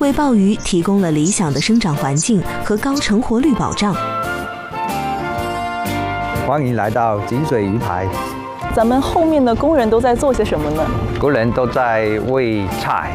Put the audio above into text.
为鲍鱼提供了理想的生长环境和高成活率保障。 欢迎来到井水鱼排。 咱们后面的工人都在做些什么呢？ 工人都在喂菜。